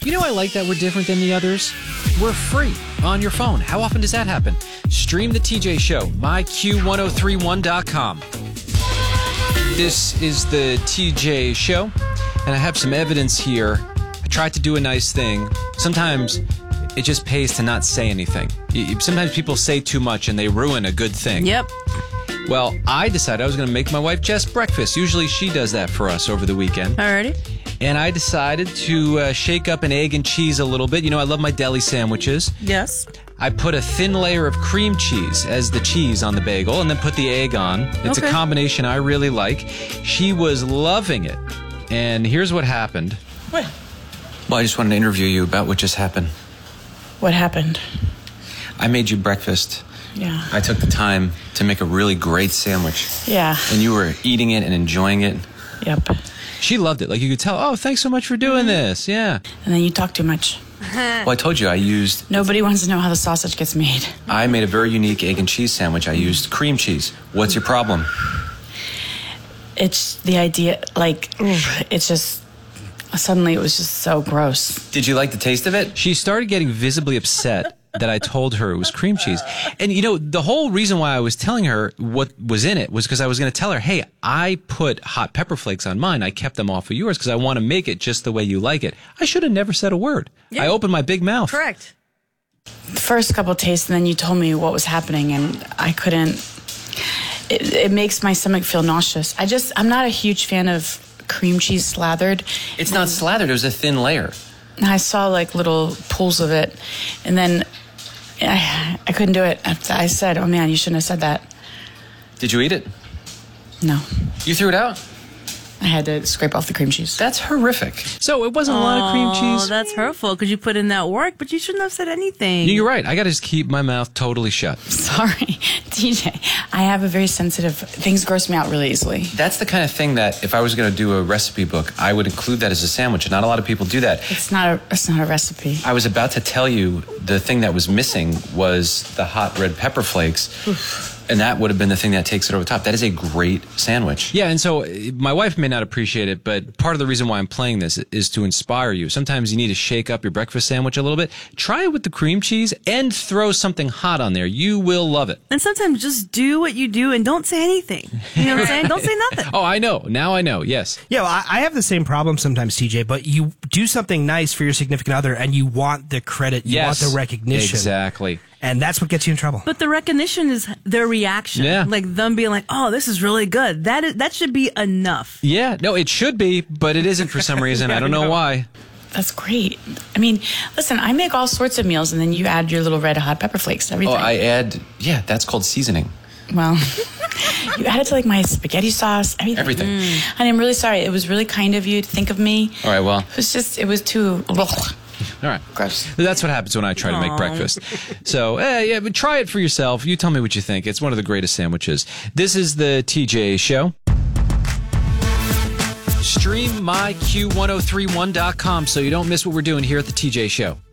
You know, I like that we're different than the others. We're free on your phone. How often does that happen? Stream the TJ Show, myq1031.com. This is the TJ Show, and I have some evidence here. I tried to do a nice thing. Sometimes it just pays to not say anything. Sometimes people say too much and they ruin a good thing. Yep. Well, I decided I was going to make my wife Jess breakfast. Usually she does that for us over the weekend. Alrighty. And I decided to shake up an egg and cheese a little bit. You know, I love my deli sandwiches. Yes. I put a thin layer of cream cheese as the cheese on the bagel and then put the egg on. It's a combination I really like. She was loving it. And here's what happened. What? Well, I just wanted to interview you about what just happened. What happened? I made you breakfast. Yeah. I took the time to make a really great sandwich. Yeah. And you were eating it and enjoying it. Yep. She loved it. Like, you could tell, oh, thanks so much for doing this. Yeah. And then you talk too much. Well, I told you I used... Nobody wants to know how the sausage gets made. I made a very unique egg and cheese sandwich. I used cream cheese. What's your problem? It's the idea, like, it's just... Suddenly it was just so gross. Did you like the taste of it? She started getting visibly upset that I told her it was cream cheese. And, you know, the whole reason why I was telling her what was in it was because I was going to tell her, hey, I put hot pepper flakes on mine. I kept them off of yours because I want to make it just the way you like it. I should have never said a word. Yeah. I opened my big mouth. Correct. The first couple of tastes, and then you told me what was happening, and I couldn't... It makes my stomach feel nauseous. I'm not a huge fan of cream cheese slathered. It's not slathered. It was a thin layer. I saw like little pools of it, and then I couldn't do it. I said, oh man, you shouldn't have said that. Did you eat it? No. You threw it out? I had to scrape off the cream cheese. That's horrific. So it wasn't a lot of cream cheese. Oh, that's hurtful because you put in that work, but you shouldn't have said anything. You're right. I got to just keep my mouth totally shut. Sorry, TJ. I have a very sensitive... Things gross me out really easily. That's the kind of thing that if I was going to do a recipe book, I would include that as a sandwich. And not a lot of people do that. It's not a recipe. I was about to tell you the thing that was missing was the hot red pepper flakes. And that would have been the thing that takes it over the top. That is a great sandwich. Yeah, and so my wife may not appreciate it, but part of the reason why I'm playing this is to inspire you. Sometimes you need to shake up your breakfast sandwich a little bit. Try it with the cream cheese and throw something hot on there. You will love it. And sometimes just do what you do and don't say anything. You know what I'm saying? Don't say nothing. Oh, I know. Now I know. Yes. Yeah, well, I have the same problem sometimes, TJ, but you do something nice for your significant other and you want the credit. You want the recognition. Exactly. And that's what gets you in trouble. But the recognition is their reaction. Yeah. Like them being like, oh, this is really good. That should be enough. Yeah. No, it should be, but it isn't for some reason. I don't know why. That's great. I mean, listen, I make all sorts of meals, and then you add your little red hot pepper flakes, everything. Oh, I add, that's called seasoning. Well, you add it to like my spaghetti sauce, everything. And I'm really sorry. It was really kind of you to think of me. All right, well. It was too... All right. Gross. That's what happens when I try to make breakfast. So, but try it for yourself. You tell me what you think. It's one of the greatest sandwiches. This is the TJ Show. Stream myq1031.com so you don't miss what we're doing here at the TJ Show.